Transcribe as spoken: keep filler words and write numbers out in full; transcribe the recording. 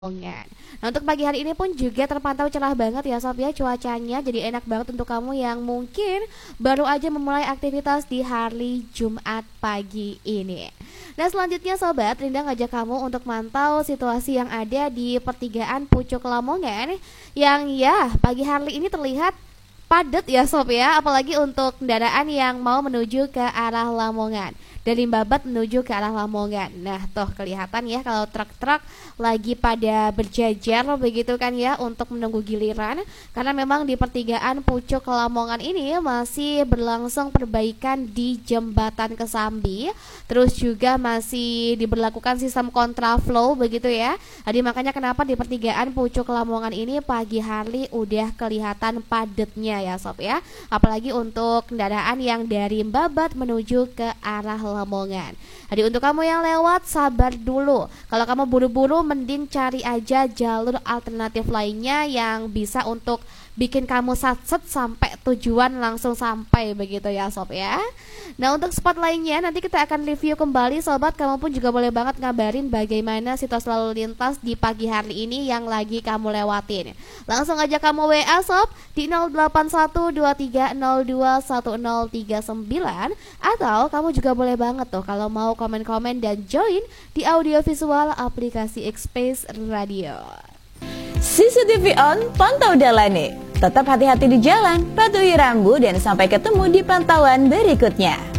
Lamongan. Nah, untuk pagi hari ini pun juga terpantau cerah banget ya Sob ya, cuacanya jadi enak banget untuk kamu yang mungkin baru aja memulai aktivitas di hari Jumat pagi ini. Nah, selanjutnya Sobat, Rinda ngajak kamu untuk mantau situasi yang ada di pertigaan Pucuk Lamongan yang ya pagi hari ini terlihat padat ya Sob ya, apalagi untuk kendaraan yang mau menuju ke arah Lamongan. Dari Babat menuju ke arah Lamongan. Nah, toh kelihatan ya kalau truk-truk lagi pada berjajar begitu kan ya untuk menunggu giliran, karena memang di pertigaan Pucuk Lamongan ini masih berlangsung perbaikan di jembatan Kesambi. Terus juga masih diberlakukan sistem kontraflow begitu ya. Jadi makanya kenapa di pertigaan Pucuk Lamongan ini pagi hari udah kelihatan padatnya ya Sob ya. Apalagi untuk kendaraan yang dari Babat menuju ke arah Lamongan. Jadi untuk kamu yang lewat sabar dulu. Kalau kamu buru-buru mending cari aja jalur alternatif lainnya yang bisa untuk bikin kamu satset sampai tujuan langsung sampai begitu ya Sob ya. Nah, untuk spot lainnya nanti kita akan review kembali Sobat. Kamu pun juga boleh banget ngabarin bagaimana situasi lalu lintas di pagi hari ini yang lagi kamu lewatin. Langsung aja kamu W A Sob di nol delapan satu dua tiga nol dua satu nol tiga sembilan, atau kamu juga boleh banget tuh kalau mau komen-komen dan join di audio visual aplikasi X-Space Radio. C C T V on, pantau dalane. Tetap hati-hati di jalan, patuhi rambu dan sampai ketemu di pantauan berikutnya.